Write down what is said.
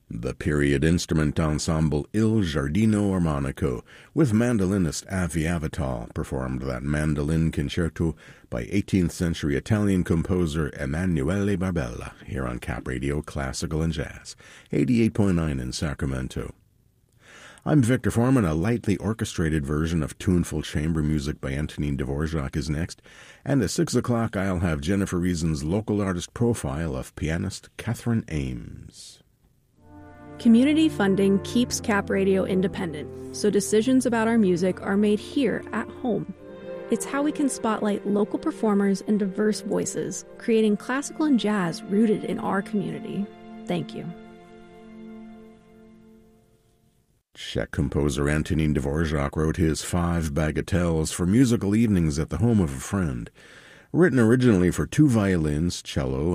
The period instrument ensemble Il Giardino Armonico with mandolinist Avi Avital performed that mandolin concerto by 18th century Italian composer Emanuele Barbella here on Cap Radio Classical and Jazz, 88.9 in Sacramento. I'm Victor Foreman. A lightly orchestrated version of tuneful chamber music by Antonin Dvorak is next, and at 6 o'clock I'll have Jennifer Reason's local artist profile of pianist Catherine Ames. Community funding keeps Cap Radio independent, so decisions about our music are made here at home. It's how we can spotlight local performers and diverse voices, creating classical and jazz rooted in our community. Thank you. Czech composer Antonin Dvorak wrote his 5 bagatelles for musical evenings at the home of a friend. Written originally for 2 violins, cello,